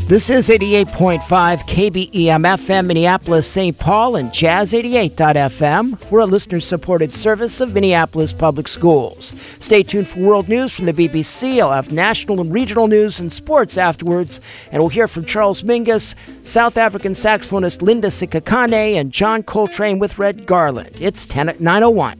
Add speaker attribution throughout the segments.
Speaker 1: This is 88.5 KBEM-FM, Minneapolis, St. Paul, and Jazz88.FM. We're a listener-supported service of Minneapolis Public Schools. Stay tuned for world news from the BBC. I'll have national and regional news and sports afterwards, and we'll hear from Charles Mingus, South African saxophonist Linda Sikakane, and John Coltrane with Red Garland. It's 10 at 9:01.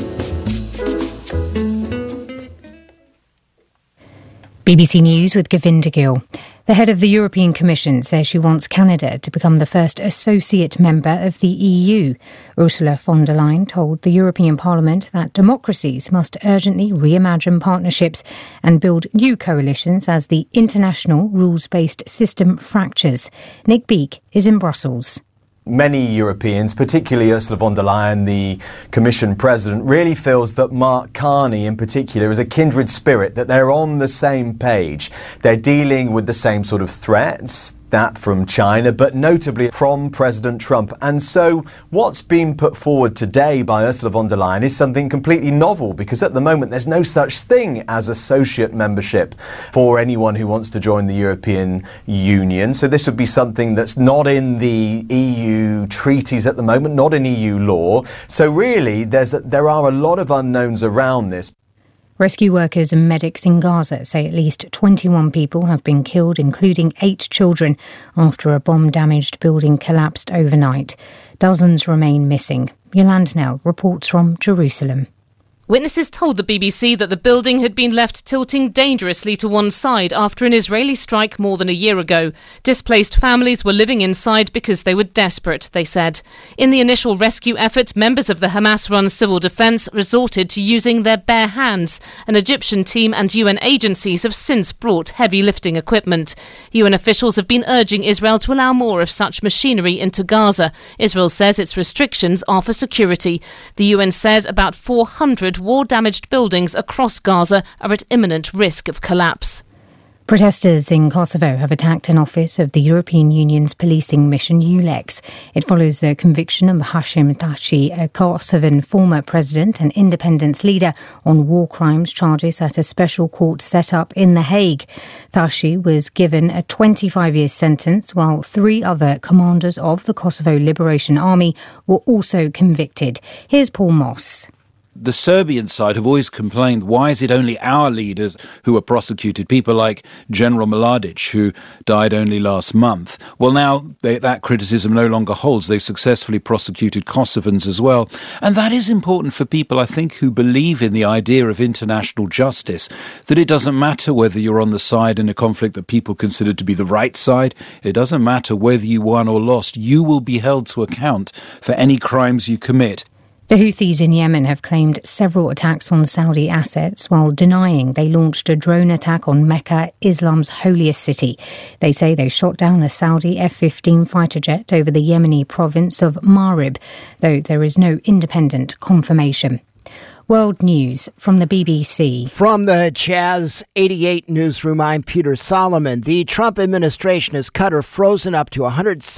Speaker 2: BBC News with Govinda Gill. The head of the European Commission says she wants Canada to become the first associate member of the EU. Ursula von der Leyen told the European Parliament that democracies must urgently reimagine partnerships and build new coalitions as the international rules-based system fractures. Nick Beake is in Brussels.
Speaker 3: Many Europeans, particularly Ursula von der Leyen, the Commission President, really feels that Mark Carney in particular is a kindred spirit, that they're on the same page. They're dealing with the same sort of threats, that from China, but notably from President Trump. And so what's been put forward today by Ursula von der Leyen is something completely novel, because at the moment there's no such thing as associate membership for anyone who wants to join the European Union. So this would be something that's not in the EU treaties at the moment, not in EU law. So really there are a lot of unknowns around this.
Speaker 2: Rescue workers and medics in Gaza say at least 21 people have been killed, including 8 children, after a bomb-damaged building collapsed overnight. Dozens remain missing. Yolande Knell reports from Jerusalem.
Speaker 4: Witnesses told the BBC that the building had been left tilting dangerously to one side after an Israeli strike more than a year ago. Displaced families were living inside because they were desperate, they said. In the initial rescue effort, members of the Hamas-run civil defence resorted to using their bare hands. An Egyptian team and UN agencies have since brought heavy lifting equipment. UN officials have been urging Israel to allow more of such machinery into Gaza. Israel says its restrictions are for security. The UN says about 400 war-damaged buildings across Gaza are at imminent risk of collapse.
Speaker 2: Protesters in Kosovo have attacked an office of the European Union's policing mission EULEX. It follows the conviction of Hashim Thaçi, a Kosovan former president and independence leader, on war crimes charges at a special court set up in The Hague. Thaçi was given a 25-year sentence, while 3 other commanders of the Kosovo Liberation Army were also convicted. Here's Paul Moss.
Speaker 5: The Serbian side have always complained, why is it only our leaders who are prosecuted? People like General Mladic, who died only last month. Well, now that criticism no longer holds. They successfully prosecuted Kosovans as well. And that is important for people, I think, who believe in the idea of international justice, that it doesn't matter whether you're on the side in a conflict that people consider to be the right side. It doesn't matter whether you won or lost. You will be held to account for any crimes you commit.
Speaker 2: The Houthis in Yemen have claimed several attacks on Saudi assets while denying they launched a drone attack on Mecca, Islam's holiest city. They say they shot down a Saudi F-15 fighter jet over the Yemeni province of Marib, though there is no independent confirmation. World News from the BBC.
Speaker 1: From the Jazz 88 newsroom, I'm Peter Solomon. The Trump administration has cut or frozen up to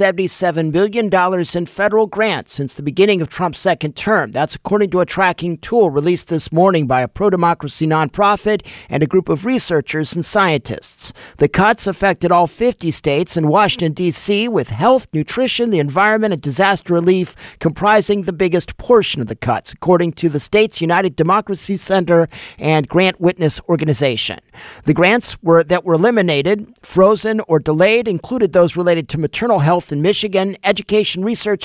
Speaker 1: $177 billion in federal grants since the beginning of Trump's second term. That's according to a tracking tool released this morning by a pro-democracy nonprofit and a group of researchers and scientists. The cuts affected all 50 states and Washington, D.C., with health, nutrition, the environment, and disaster relief comprising the biggest portion of the cuts, according to the state's United Democracy Center and Grant Witness Organization. The grants that were eliminated, frozen, or delayed included those related to maternal health in Michigan, education, research,